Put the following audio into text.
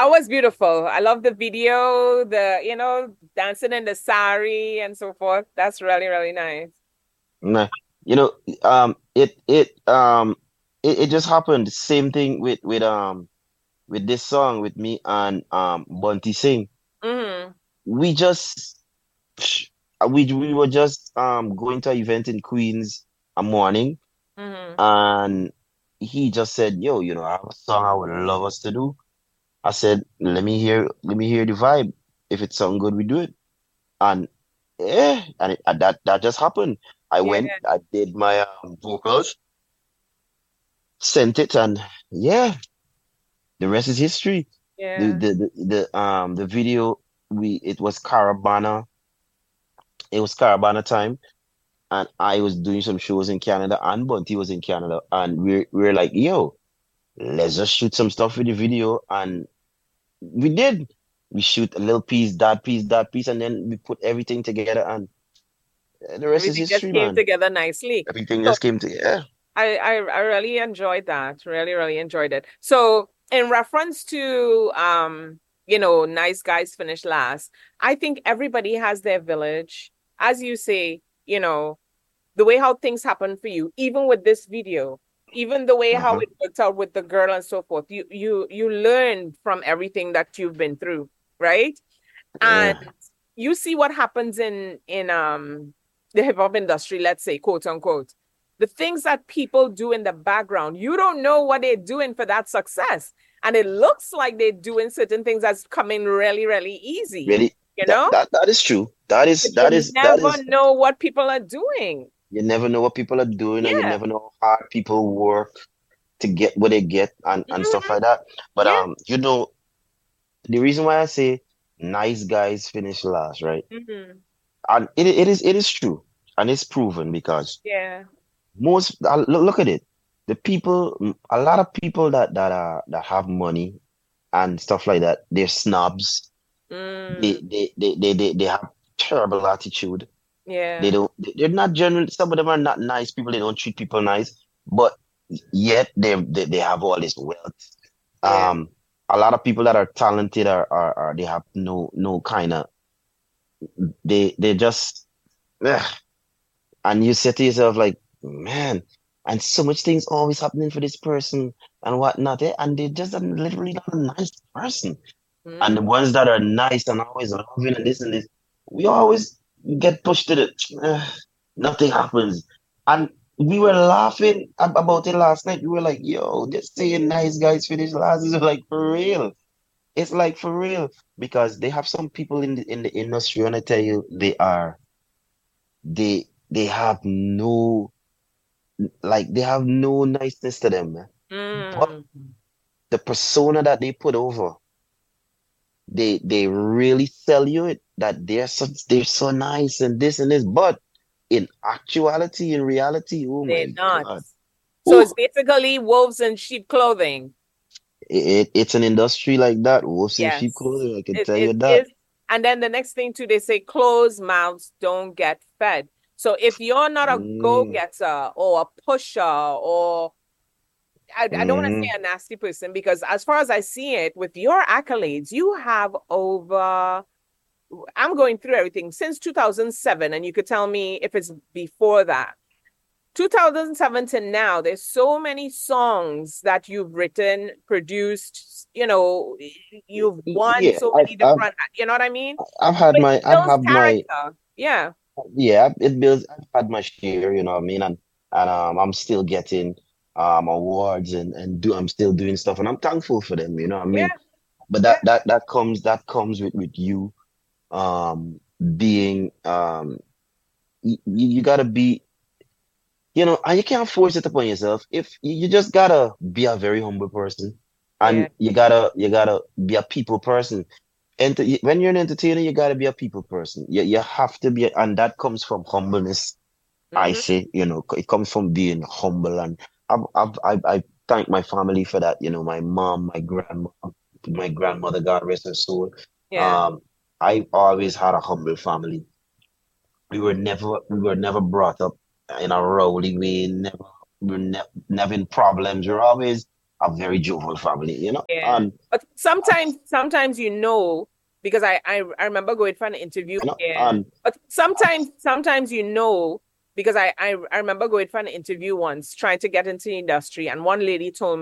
That was beautiful. I love the video, dancing in the sari and so forth. That's really, really nice. Nah, you know, it just happened. Same thing with this song with me and Bunty Singh. Mm-hmm. We just we were just going to an event in Queens a morning, Mm-hmm. and he just said, "Yo, I have a song I would love us to do." I said, let me hear the vibe. If it sounds good, we do it." And that just happened. I Yeah, went, I did my vocals, sent it, and yeah, the rest is history. The yeah. the the video, we it was Caravana. It was Caravana time, and I was doing some shows in Canada, and Bunty was in Canada, and we're like, yo, let's just shoot some stuff with the video, and we did. We shoot a little piece, that piece, and then we put everything together, and the rest is Everything just history, came man. together nicely. Everything So just came together. I really enjoyed that. Really, really enjoyed it. So in reference to nice guys finish last, I think everybody has their village. As you say, the way how things happen for you, even with this video, even the way how Uh-huh. it worked out with the girl and so forth, you learn from everything that you've been through, right? And Yeah. you see what happens in the hip hop industry, let's say, quote unquote. The things that people do in the background, you don't know what they're doing for that success. And it looks like they're doing certain things that's coming really, really easy, Really, you that know? that that is true. That But is that you is that never is know what people are doing. you never know what people are doing, and you Yeah. never know how hard people work to get what they get, and stuff Hmm. like that. But Yeah. the reason why I say nice guys finish last, right? Hmm. And it is true, and it's proven because Yeah. look at it. A lot of people that have money and stuff like that, they're snobs. Mm. They have terrible attitude. Yeah. They're not generally, some of them are not nice people. They don't treat people nice, but yet they have all this wealth. Yeah. Um, a lot of people that are talented they have no kind of, they just, ugh. And you say to yourself like, man, and so much things always happening for this person and whatnot, and they just are literally not a nice person. And the Mm. ones that are nice and always loving and this, we always get pushed to nothing happens. And we were laughing about it last night. We were like, yo, just saying nice guys finish last is like for real. It's like for real. Because they have some people in the industry, and I tell you, they have they have no niceness to them, man. But Mm. the persona that they put over, they really sell you it that they're so nice and this and this, but in actuality, in reality, oh They're my not. God. So it's Ooh, basically wolves in sheep clothing. it's an industry like that. Wolves in sheep Yes, clothing, I can it, tell you it that. is. And then the next thing too, they say closed mouths don't get fed. So if you're not a Mm, go-getter or a pusher or I don't want to say hmm a nasty person because as far as I see it, with your accolades, you have over, I'm going through everything since 2007, and you could tell me if it's before that. 2007 to now, there's so many songs that you've written, produced, you've won Yeah, so many different, you know what I mean? So it I've builds had my, character. Yeah. yeah, I've had my share, you know what I mean? And I'm still getting awards, I'm still doing stuff, and I'm thankful for them, you know what I Yeah. mean? But Yeah. that comes with you being you gotta be, and you can't force it upon yourself. If you just gotta be a very humble person, Yeah. and you gotta be a people person. And when you're an entertainer, you gotta be a people person. You have to be, and that comes from humbleness. I Hmm. say, it comes from being humble, and I thank my family for that. My mom, my grandmother, God rest her soul. Yeah. Um, I always had a humble family. We were never brought up in a rowdy way. Never, we were never in problems. We're always a very jovial family, Yeah. and But sometimes because I remember going for an interview. Yeah. and But sometimes because I remember going for an interview once trying to get into the industry, and one lady told